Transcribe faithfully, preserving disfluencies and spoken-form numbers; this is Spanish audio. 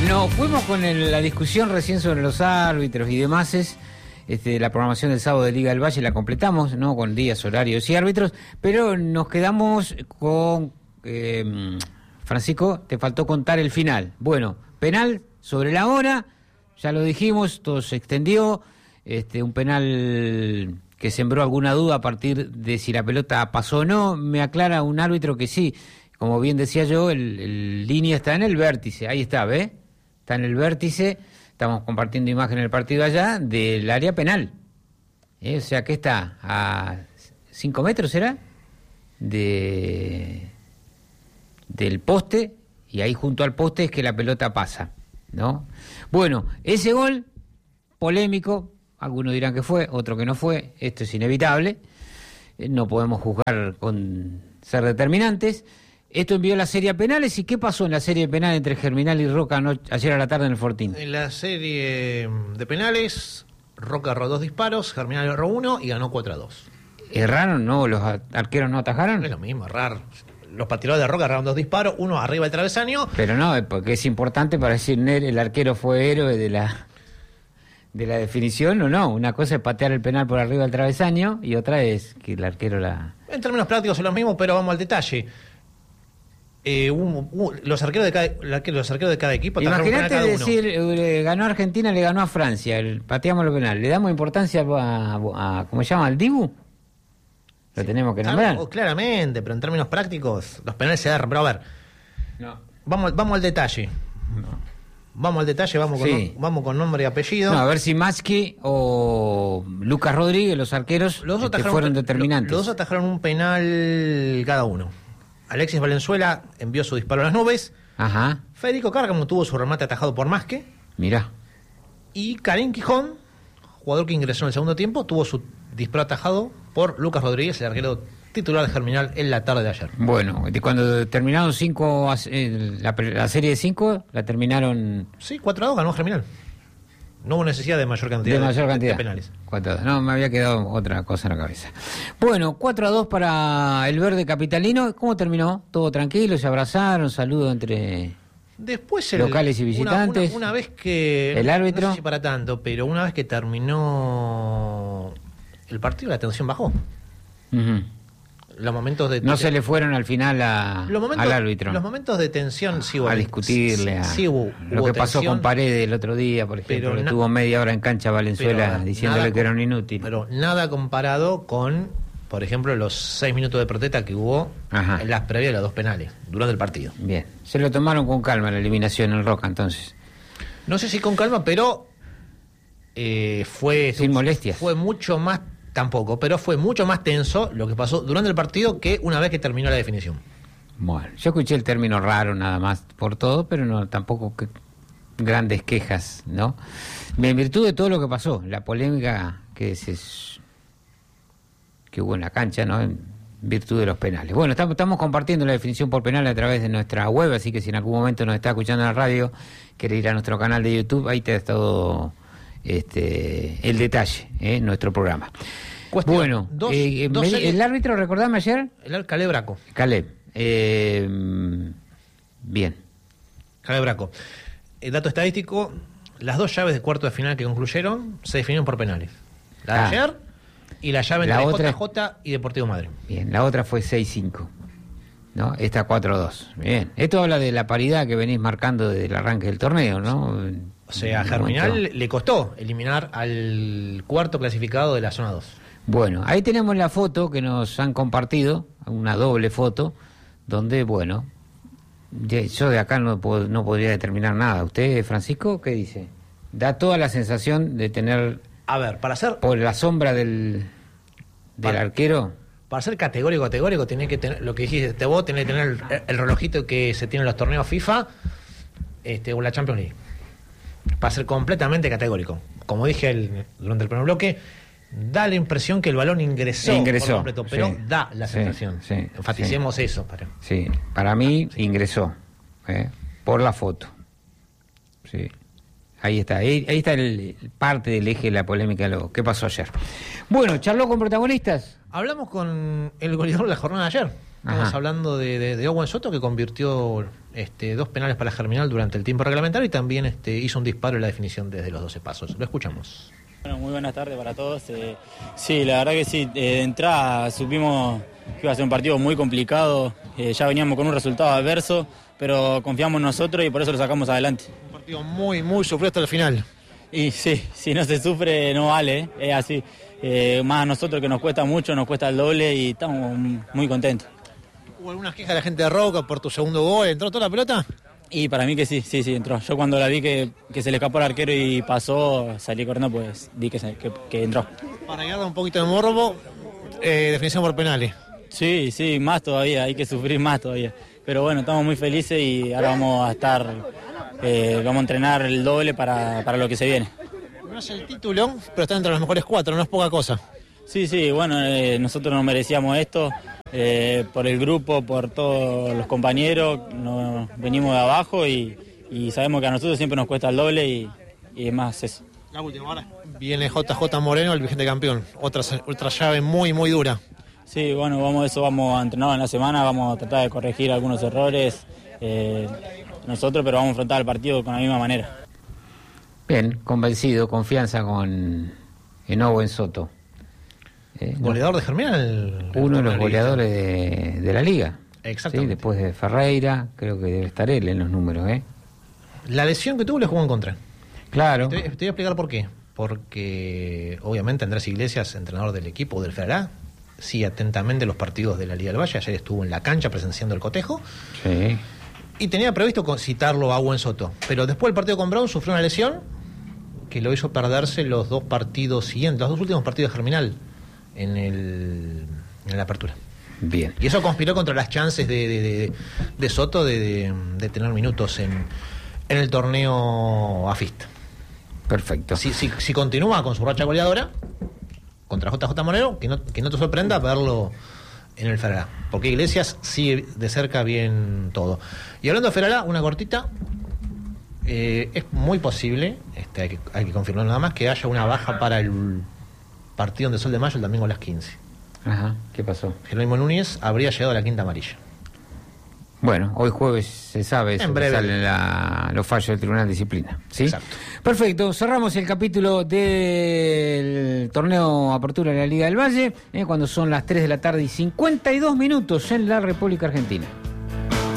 Nos fuimos con el, la discusión recién sobre los árbitros y demás. Este, la programación del sábado de Liga del Valle la completamos, ¿no? Con días, horarios y árbitros, pero nos quedamos con... Eh, Francisco, te faltó contar el final. Bueno, penal sobre la hora, ya lo dijimos, todo se extendió. Este, un penal que sembró alguna duda a partir de si la pelota pasó o no. Me aclara un árbitro que sí, como bien decía yo, el, el línea está en el vértice, ahí está, ¿ve? Está en el vértice, estamos compartiendo imagen del partido allá, del área penal. ¿Eh? O sea que está a cinco metros, ¿será? De... del poste, y ahí junto al poste es que la pelota pasa, ¿no? Bueno, ese gol, polémico, algunos dirán que fue, otros que no fue, esto es inevitable, no podemos juzgar con ser determinantes. Esto envió la serie a penales. ¿Y qué pasó en la serie de penales entre Germinal y Roca no, ayer a la tarde en el Fortín? En la serie de penales, Roca erró dos disparos, Germinal erró uno y ganó cuatro a dos. ¿Erraron? ¿No? ¿Los arqueros no atajaron? Es lo mismo, errar. Los pateadores de Roca erraron dos disparos, uno arriba del travesaño. Pero no, porque es importante para decir el arquero fue héroe de la de la definición o no. Una cosa es patear el penal por arriba del travesaño y otra es que el arquero la... En términos prácticos son los mismos, pero vamos al detalle. Eh, un, un, los arqueros de cada los arqueros de cada equipo. Imagínate decir, eh, ganó Argentina, le ganó a Francia, el, pateamos el penal. ¿Le damos importancia a, a, a ¿cómo se llama? ¿Al Dibu? Lo sí, tenemos que nombrar. Oh, claramente, pero en términos prácticos, los penales se dan. Pero a ver, no. vamos, vamos al detalle. No. Vamos al detalle, vamos con, sí. vamos con nombre y apellido. No, a ver si Matsky o Lucas Rodríguez, los arqueros, los que fueron un, determinantes. Los dos atajaron un penal cada uno. Alexis Valenzuela envió su disparo a las nubes. Ajá. Federico Cárcamo tuvo su remate atajado por Masque. Mirá. Y Karim Quijón, jugador que ingresó en el segundo tiempo, tuvo su disparo atajado por Lucas Rodríguez, el arquero titular de Germinal, en la tarde de ayer. Bueno, cuando terminaron cinco, la, la serie de cinco, la terminaron... Sí, cuatro a dos ganó Germinal. No hubo necesidad de mayor cantidad de, de, mayor cantidad. de penales. cuatro a dos. No, me había quedado otra cosa en la cabeza. Bueno, cuatro a dos para el verde capitalino. ¿Cómo terminó? ¿Todo tranquilo? ¿Se abrazaron? ¿Saludo entre Después el, locales y visitantes? Una, una, una vez que... ¿El árbitro? No sé si para tanto, pero una vez que terminó el partido, la tensión bajó. Uh-huh. Los momentos de... No se le fueron al final a, los momentos, al árbitro. Los momentos de tensión sí hubo. A discutirle. A, sí hubo, lo hubo que pasó tensión, con Paredes el otro día, por ejemplo. pero que na- tuvo media hora en cancha Valenzuela diciéndole que era un inútil. Pero nada comparado con, por ejemplo, los seis minutos de protesta que hubo Ajá. en las previas de los dos penales, durante el partido. Bien. Se lo tomaron con calma la eliminación en Roca, entonces. No sé si con calma, pero eh, fue... Sin molestias. Fue mucho más... Tampoco, pero fue mucho más tenso lo que pasó durante el partido que una vez que terminó la definición. Bueno, yo escuché el término raro nada más por todo, pero no tampoco que grandes quejas, ¿no? En virtud de todo lo que pasó, la polémica que se que hubo en la cancha, ¿no? En virtud de los penales. Bueno, estamos, estamos compartiendo la definición por penal a través de nuestra web, así que si en algún momento nos está escuchando en la radio, quiere ir a nuestro canal de YouTube, ahí te ha estado... Este, el detalle, ¿eh? Nuestro programa. Cuestión, bueno, dos, eh, dos me, series... el árbitro, ¿recordame ayer? El Caleb Braco. Caleb. Eh, bien. Caleb Braco. El dato estadístico, las dos llaves de cuarto de final que concluyeron se definieron por penales. La de ah, ayer y la llave entre J J y Deportivo Madrid. Bien, la otra fue seis cinco. ¿No? Esta cuatro dos. Bien. Esto habla de la paridad que venís marcando desde el arranque del torneo, ¿no? O sea, a Germinal le costó eliminar al cuarto clasificado de la zona dos. Bueno, ahí tenemos la foto que nos han compartido, una doble foto, donde, bueno, yo de acá no, puedo, no podría determinar nada. ¿Usted, Francisco, qué dice? Da toda la sensación de tener... A ver, para ser... Por la sombra del, del para, arquero... Para ser categórico, categórico, tenés que tener, lo que dijiste vos, tenés que tener el, el relojito que se tiene en los torneos FIFA este, o la Champions League. Para ser completamente categórico. Como dije el, durante el primer bloque, da la impresión que el balón ingresó, ingresó por completo, pero sí, da la sí, sensación. Sí, Enfaticemos sí. eso. Para... Sí, para mí sí. ingresó, ¿eh? Por la foto. Sí. Ahí está, ahí, ahí está el, parte del eje de la polémica de lo que pasó ayer. Bueno, ¿charló con protagonistas? Hablamos con el goleador de la jornada de ayer. Estamos Ajá. hablando de, de, de Owen Soto, que convirtió este, dos penales para Germinal durante el tiempo reglamentario y también este, hizo un disparo en la definición desde los doce pasos. Lo escuchamos. Bueno, muy buenas tardes para todos. Eh, sí, la verdad que sí, eh, de entrada supimos que iba a ser un partido muy complicado, eh, ya veníamos con un resultado adverso, pero confiamos en nosotros y por eso lo sacamos adelante. Un partido muy, muy sufrido hasta el final. Y sí, si no se sufre no vale, ¿eh? Es así. Eh, más a nosotros que nos cuesta mucho, nos cuesta el doble y estamos muy contentos. ¿Hubo algunas quejas de la gente de Roca por tu segundo gol? ¿Entró toda la pelota? Y para mí que sí, sí, sí, entró. Yo cuando la vi que, que se le escapó al arquero y pasó, salí corriendo, pues di que, se, que, que entró. Para darle un poquito de morbo, eh, definición por penales. Sí, sí, más todavía, hay que sufrir más todavía. Pero bueno, estamos muy felices y ahora vamos a estar, eh, vamos a entrenar el doble para, para lo que se viene. No es el título, pero está entre los mejores cuatro, no es poca cosa. Sí, sí, bueno, eh, nosotros nos merecíamos esto. Eh, por el grupo, por todos los compañeros, nos venimos de abajo y, y sabemos que a nosotros siempre nos cuesta el doble y, y es más eso. La última hora. Viene J J Moreno, el vigente campeón. Otra, otra llave muy, muy dura. Sí, bueno, vamos eso vamos a entrenar en la semana, vamos a tratar de corregir algunos errores eh, nosotros, pero vamos a enfrentar el partido con la misma manera. Bien, convencido, confianza con Enouen Soto. Eh, goleador de Germinal. Uno de los goleadores de, de la liga. Exactamente. ¿Sí? Después de Ferreira, creo que debe estar él en los números. ¿eh? La lesión que tuvo le jugó en contra. Claro. Te, te voy a explicar por qué. Porque obviamente Andrés Iglesias, entrenador del equipo del Ferrará, sigue atentamente los partidos de la Liga del Valle. Ayer estuvo en la cancha presenciando el cotejo. Sí. Y tenía previsto citarlo a Buen Soto. Pero después del partido con Brown sufrió una lesión que lo hizo perderse los dos partidos siguientes, los dos últimos partidos de Germinal. En, el, en la apertura. Bien. Y eso conspiró contra las chances de, de, de, de Soto de, de, de tener minutos en, en el torneo AFIST. Perfecto. Si, si, si continúa con su racha goleadora contra J J Moreno, que no, que no te sorprenda verlo en el Ferrará, porque Iglesias sigue de cerca bien todo. Y hablando de Ferrará, una cortita. Eh, es muy posible, este, hay, que, hay que confirmar nada más, que haya una baja para el partido de Sol de Mayo el domingo a las quince. Ajá, ¿qué pasó? Jerónimo Núñez habría llegado a la quinta amarilla. Bueno, hoy jueves se sabe eso, en breve salen la, los fallos del Tribunal de Disciplina. ¿Sí? Exacto. Perfecto, cerramos el capítulo del torneo Apertura de la Liga del Valle, eh, cuando son las tres de la tarde y cincuenta y dos minutos en la República Argentina.